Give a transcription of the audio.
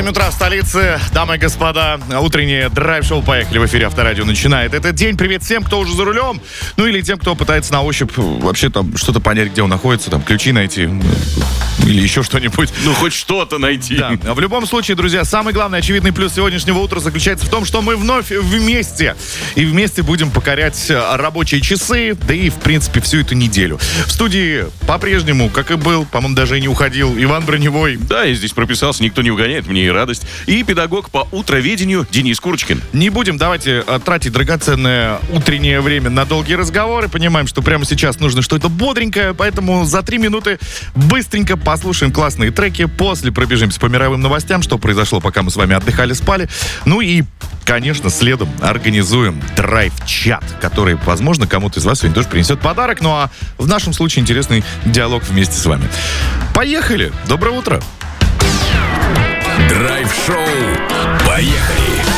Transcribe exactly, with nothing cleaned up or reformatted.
семь утра в столице. Дамы и господа, утреннее драйв-шоу «Поехали» в эфире Авторадио начинает этот день. Привет всем, кто уже за рулем. Ну или тем, кто пытается на ощупь вообще там что-то понять, где он находится, там ключи найти или еще что-нибудь. Ну хоть что-то найти. Да. В любом случае, друзья, самый главный очевидный плюс сегодняшнего утра заключается в том, что мы вновь вместе. И вместе будем покорять рабочие часы, да и в принципе всю эту неделю. В студии по-прежнему, как и был, по-моему, даже и не уходил, Иван Броневой. Да, я здесь прописался, никто не угоняет, мне и радость. И педагог по утроведению Денис Курочкин. Не будем, давайте, тратить драгоценное утреннее время на долгие разговоры. Понимаем, что прямо сейчас нужно что-то бодренькое, поэтому за три минуты быстренько послушаем классные треки. После пробежимся по мировым новостям, что произошло, пока мы с вами отдыхали, спали. Ну и, конечно, следом организуем драйв-чат, который, возможно, кому-то из вас сегодня тоже принесет подарок. Ну а в нашем случае интересный диалог вместе с вами. Поехали! Доброе утро! Драйв-шоу. Поехали!